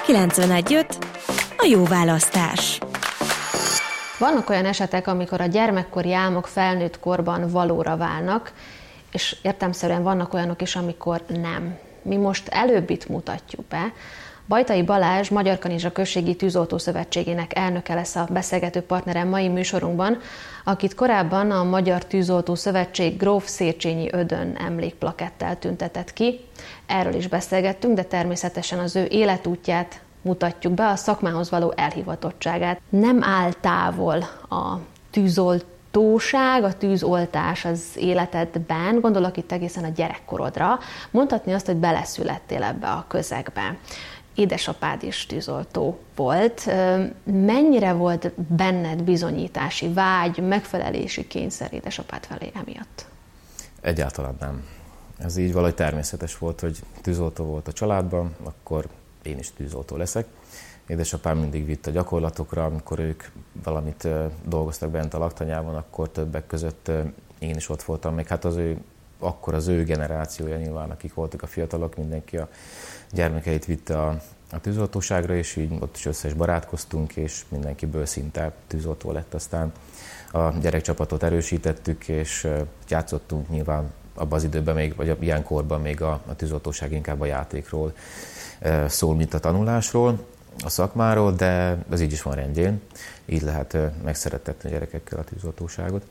91.5. A jó választás. Vannak olyan esetek, amikor a gyermekkori álmok felnőtt korban valóra válnak, és értelemszerűen vannak olyanok is, amikor nem. Mi most előbbit mutatjuk be. Bajtai Balázs, Magyar Kanizsa Községi Tűzoltó Szövetségének elnöke lesz a beszélgető partnerem mai műsorunkban, akit korábban a Magyar Tűzoltó Szövetség Gróf Széchenyi Ödön emlékplakettel tüntetett ki. Erről is beszélgettünk, de természetesen az ő életútját mutatjuk be, a szakmához való elhivatottságát. Nem áll távol a tűzoltóság, a tűzoltás az életedben, gondolok itt egészen a gyerekkorodra. Mondhatni azt, hogy beleszülettél ebbe a közegbe. Édesapád is tűzoltó volt. Mennyire volt benned bizonyítási vágy, megfelelési kényszer édesapád felé emiatt? Egyáltalán nem. Ez így valahogy természetes volt, hogy tűzoltó volt a családban, akkor én is tűzoltó leszek. Édesapám mindig vitt a gyakorlatokra, amikor ők valamit dolgoztak bent a laktanyában, akkor többek között én is ott voltam. Még hát akkor az ő generációja nyilván, akik voltak a fiatalok, mindenki a gyermekeit vitte a tűzoltóságra, és így ott is össze is barátkoztunk, és mindenkiből szinte tűzoltó lett. Aztán a gyerekcsapatot erősítettük, és játszottunk nyilván abban az időben még, vagy ilyen korban még a tűzoltóság inkább a játékról szól, mint a tanulásról, a szakmáról, de ez így is van rendjén. Így lehet megszerettetni a gyerekekkel a tűzoltóságot.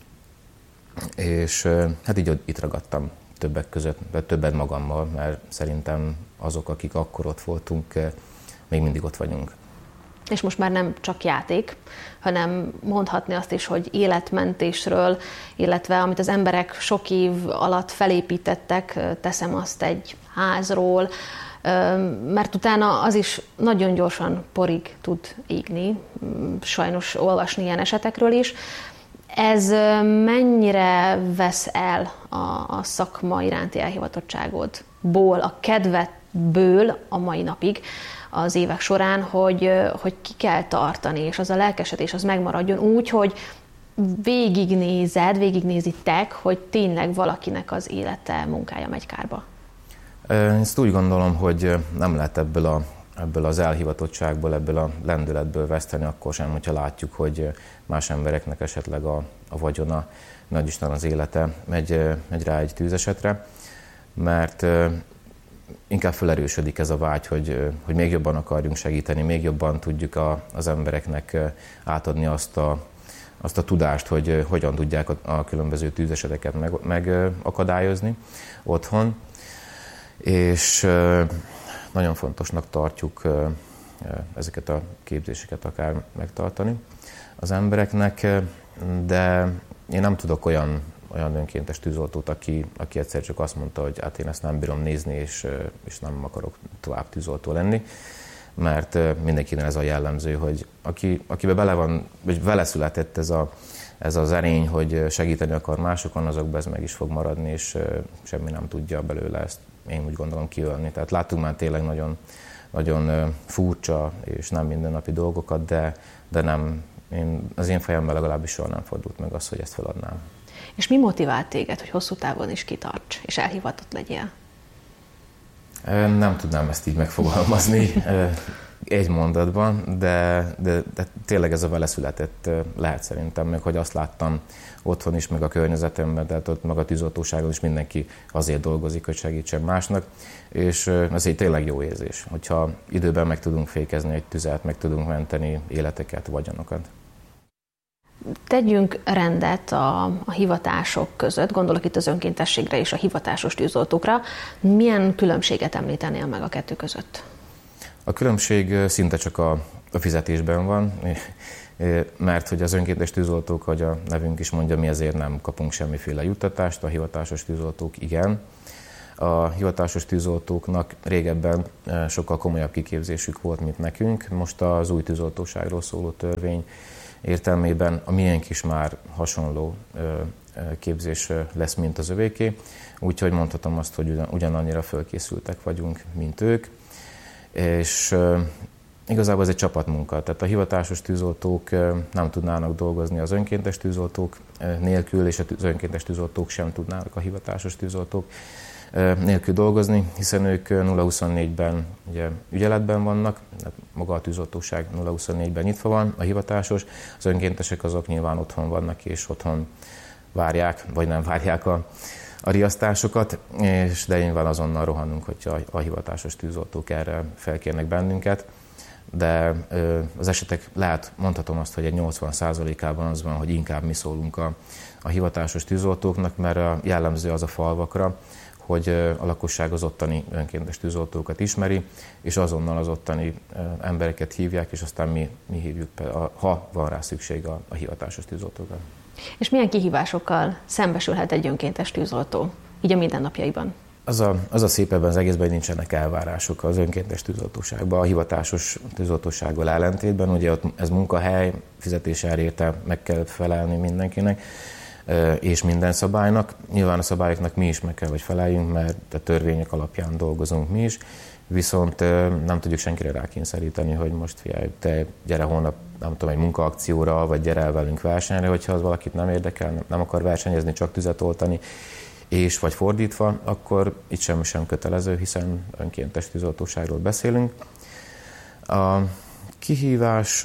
És hát így itt ragadtam többek között, többet magammal, mert szerintem azok, akik akkor ott voltunk, még mindig ott vagyunk. És most már nem csak játék, hanem mondhatni azt is, hogy életmentésről, illetve amit az emberek sok év alatt felépítettek, teszem azt egy házról, mert utána az is nagyon gyorsan porig tud égni, sajnos olvasni ilyen esetekről is. Ez mennyire vesz el a szakma iránti elhivatottságodból, a kedvedből a mai napig az évek során, hogy ki kell tartani, és az a lelkesedés az megmaradjon úgy, hogy végignézitek, hogy tényleg valakinek az élete, munkája megy kárba? Ezt úgy gondolom, hogy nem lehet ebből az elhivatottságból, ebből a lendületből veszteni akkor sem, hogyha látjuk, hogy más embereknek esetleg a vagyona, nagyisten az élete megy rá egy tűzesetre, mert inkább felerősödik ez a vágy, hogy még jobban akarjunk segíteni, még jobban tudjuk az embereknek átadni azt a tudást, hogy hogyan tudják a különböző tűzeseteket megakadályozni otthon. És nagyon fontosnak tartjuk ezeket a képzéseket akár megtartani az embereknek, de én nem tudok olyan önkéntes tűzoltót, aki egyszer csak azt mondta, hogy hát én ezt nem bírom nézni, és nem akarok tovább tűzoltó lenni, mert mindenkinek ez a jellemző, hogy akiben vele született ez az erény, hogy segíteni akar másokon, azokban ez meg is fog maradni, és semmi nem tudja belőle ezt, én úgy gondolom, kiölni. Tehát láttunk már tényleg nagyon, nagyon furcsa és nem mindennapi dolgokat, de nem, az én fejemben legalábbis soha nem fordult meg az, hogy ezt feladnám. És mi motivált téged, hogy hosszú távon is kitarts, és elhivatott legyél? Nem tudnám ezt így megfogalmazni egy mondatban, de tényleg ez a vele született lehet szerintem, meg hogy azt láttam otthon is, meg a környezetemben, tehát ott meg a tűzoltóságon is mindenki azért dolgozik, hogy segítsen másnak, és ez egy tényleg jó érzés, hogyha időben meg tudunk fékezni egy tüzet, meg tudunk menteni életeket, vagyonokat. Tegyünk rendet a hivatások között, gondolok itt az önkéntességre és a hivatásos tűzoltókra. Milyen különbséget említenél meg a kettő között? A különbség szinte csak a fizetésben van, mert hogy az önkéntes tűzoltók, ahogy a nevünk is mondja, mi ezért nem kapunk semmiféle juttatást, a hivatásos tűzoltók igen. A hivatásos tűzoltóknak régebben sokkal komolyabb kiképzésük volt, mint nekünk. Most az új tűzoltóságról szóló törvény értelmében a miénk is már hasonló képzés lesz, mint az övéké. Úgyhogy mondhatom azt, hogy ugyanannyira fölkészültek vagyunk, mint ők. És igazából ez egy csapatmunka, tehát a hivatásos tűzoltók nem tudnának dolgozni az önkéntes tűzoltók nélkül, és az önkéntes tűzoltók sem tudnának a hivatásos tűzoltók nélkül dolgozni, hiszen ők 0-24-ben ugye ügyeletben vannak, maga a tűzoltóság 0-24-ben nyitva van, a hivatásos, az önkéntesek azok nyilván otthon vannak, és otthon várják, vagy nem várják a riasztásokat, de nyilván azonnal rohanunk, hogyha a hivatásos tűzoltók erre felkérnek bennünket. De az esetek mondhatom azt, hogy egy 80%-ában az van, hogy inkább mi szólunk a hivatásos tűzoltóknak, mert jellemző az a falvakra, hogy a lakosság az ottani önkéntes tűzoltókat ismeri, és azonnal az ottani embereket hívják, és aztán mi hívjuk, ha van rá szükség a hivatásos tűzoltókat. És milyen kihívásokkal szembesülhet egy önkéntes tűzoltó, így a mindennapjaiban? Az a szép ebben az egészben, hogy nincsenek elvárások az önkéntes tűzoltóságban. A hivatásos tűzoltósággal ellentétben, ugye ott ez munkahely, fizetéssel érte meg kell felelni mindenkinek, és minden szabálynak. Nyilván a szabályoknak mi is meg kell, hogy feleljünk, mert a törvények alapján dolgozunk mi is, viszont nem tudjuk senkire rákényszeríteni, hogy most figyelj, te gyere holnap, nem tudom, egy munkaakcióra, vagy gyere el velünk versenyre, hogyha az valakit nem érdekel, nem akar versenyezni, csak tüzet oltani, és vagy fordítva, akkor itt sem kötelező, hiszen önkéntes tűzoltóságról beszélünk. A kihívás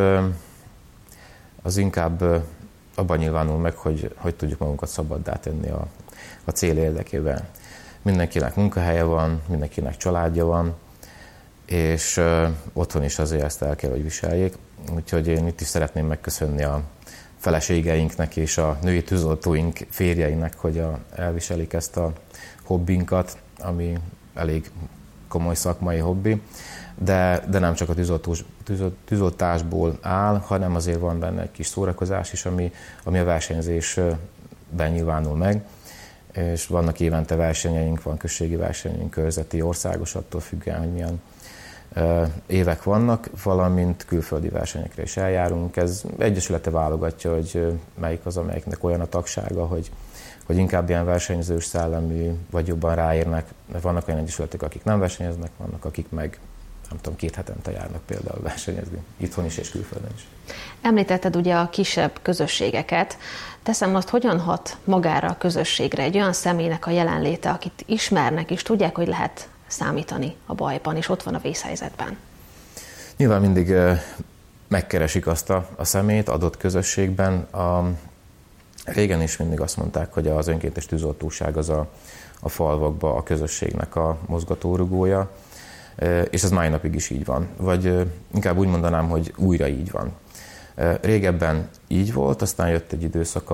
az inkább abban nyilvánul meg, hogy tudjuk magunkat szabaddá tenni a cél érdekében. Mindenkinek munkahelye van, mindenkinek családja van, és otthon is azért ezt el kell, hogy viseljék. Úgyhogy én itt is szeretném megköszönni a feleségeinknek és a női tűzoltóink férjeinek, hogy elviselik ezt a hobbinkat, ami elég komoly szakmai hobbi, de nem csak a tűzoltásból áll, hanem azért van benne egy kis szórakozás is, ami a versenyzésben nyilvánul meg, és vannak évente versenyeink, van községi versenyünk, körzeti, országos, attól függően, hogy milyen évek vannak, valamint külföldi versenyekre is eljárunk. Ez egyesülete válogatja, hogy melyik az, amelyiknek olyan a tagsága, hogy inkább ilyen versenyzős szellemű, vagy jobban ráérnek, mert vannak olyan egyesületek, akik nem versenyeznek, vannak, akik meg nem tudom, 2 hetente járnak például versenyezni, itthon is és külföldön is. Említetted ugye a kisebb közösségeket. Teszem azt, hogyan hat magára a közösségre egy olyan személynek a jelenléte, akit ismernek és tudják, hogy lehet számítani a bajban, és ott van a vészhelyzetben? Nyilván mindig megkeresik azt a személyt adott közösségben. Régen is mindig azt mondták, hogy az önkéntes tűzoltóság az a falvakba a közösségnek a mozgatórugója, és ez mai napig is így van. Vagy inkább úgy mondanám, hogy újra így van. Régebben így volt, aztán jött egy időszak,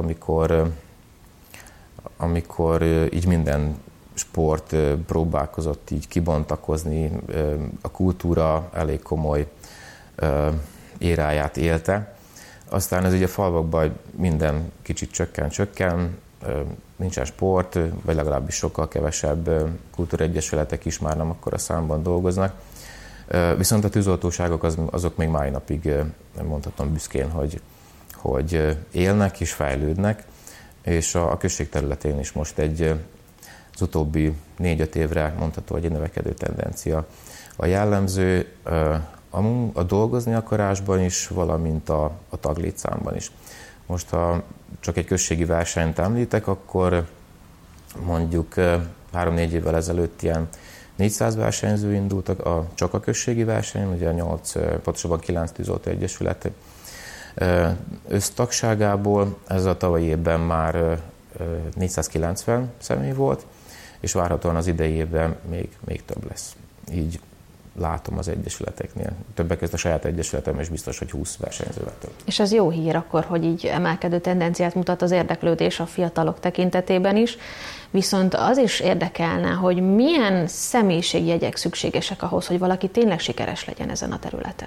amikor így minden sport próbálkozott így kibontakozni, a kultúra elég komoly éráját élte. Aztán ez ugye a falvakban minden kicsit csökken, nincsen sport, vagy legalábbis sokkal kevesebb kultúraegyesületek is már nem akkora számban dolgoznak. Viszont a tűzoltóságok azok még mai napig mondhatom büszkén, hogy élnek és fejlődnek, és a község területén is most az utóbbi 4-5 évre mondható, hogy egy növekedő tendencia a jellemző a dolgozni akarásban is, valamint a taglétszámban is. Most, ha csak egy községi versenyt említek, akkor mondjuk 3-4 évvel ezelőtt ilyen 400 versenyző indultak, csak a községi verseny, ugye pontosabban 9 tűzoltó egyesület össztagságából, ez a tavalyi évben már 490 személy volt, és várhatóan az idei évben még több lesz. Így látom az egyesületeknél. Többek között a saját egyesületem is biztos, hogy 20 versenyzővel több. És ez jó hír akkor, hogy így emelkedő tendenciát mutat az érdeklődés a fiatalok tekintetében is. Viszont az is érdekelne, hogy milyen személyiségjegyek szükségesek ahhoz, hogy valaki tényleg sikeres legyen ezen a területen?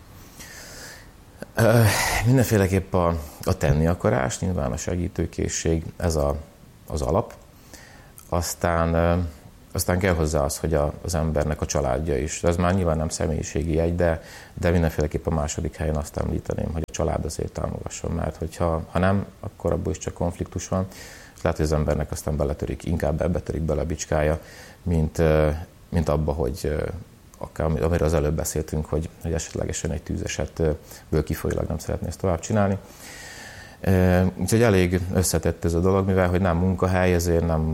Mindenféleképp a tenni akarás, nyilván a segítőkészség, ez az alap. Aztán kell hozzá az, hogy az embernek a családja is. Ez már nyilván nem személyiségi jegy, de mindenféleképp a második helyen azt említeném, hogy a család azért támogasson, mert hogyha nem, akkor abból is csak konfliktus van. Lehet, hogy az embernek aztán inkább ebbe törik bele a bicskája, mint abba, hogy amiről az előbb beszéltünk, hogy esetlegesen egy tűzesetből kifolyólag nem szeretné ezt tovább csinálni. Úgyhogy elég összetett ez a dolog, mivel hogy nem munkahely, ezért nem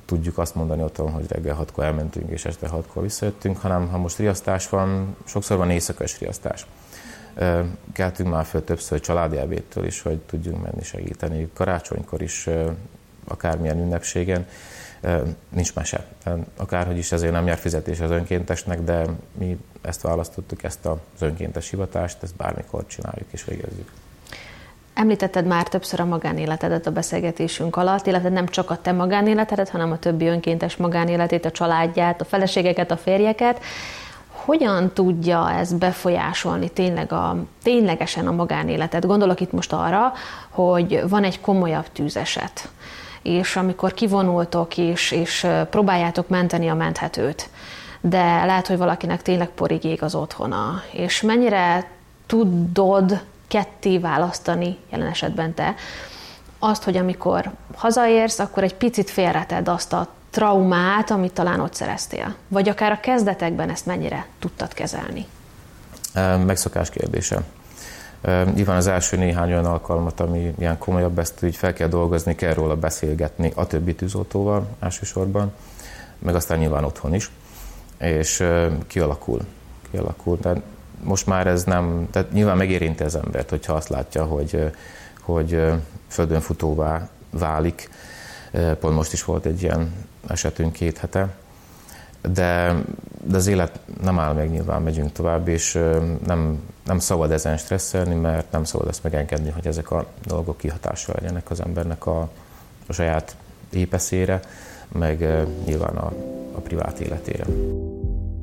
tudjuk azt mondani otthon, hogy reggel 6-kor elmentünk és este 6-kor visszajöttünk, hanem ha most riasztás van, sokszor van éjszakas riasztás. Keltünk már föl többször családi ebédtől is, hogy tudjunk menni segíteni. Karácsonykor is, akármilyen ünnepségen, nincs mese. Akárhogy is ezért nem jár fizetés az önkéntesnek, de mi ezt választottuk, ezt az önkéntes hivatást, ezt bármikor csináljuk és végezzük. Említetted már többször a magánéletedet a beszélgetésünk alatt, illetve nem csak a te magánéletedet, hanem a többi önkéntes magánéletét, a családját, a feleségeket, a férjeket. Hogyan tudja ez befolyásolni ténylegesen a magánéletet? Gondolok itt most arra, hogy van egy komolyabb tűzeset, és amikor kivonultok és próbáljátok menteni a menthetőt, de lehet, hogy valakinek tényleg porig ég az otthona, és mennyire tudod ketté választani, jelen esetben te, azt, hogy amikor hazaérsz, akkor egy picit félreted azt a traumát, amit talán ott szereztél. Vagy akár a kezdetekben ezt mennyire tudtad kezelni? Megszokás kérdése. Nyilván az első néhány olyan alkalmat, ami ilyen komolyabb, ezt úgy fel kell dolgozni, kell róla beszélgetni a többi tűzoltóval elsősorban, meg aztán nyilván otthon is, és kialakul. De most már ez nem, tehát nyilván megérinti az embert, hogyha azt látja, hogy földönfutóvá válik. Pont most is volt egy ilyen esetünk 2 hete, de az élet nem áll meg, nyilván megyünk tovább, és nem szabad ezen stresszelni, mert nem szabad ezt megengedni, hogy ezek a dolgok kihatással legyenek az embernek a saját épeszére, meg nyilván a privát életére.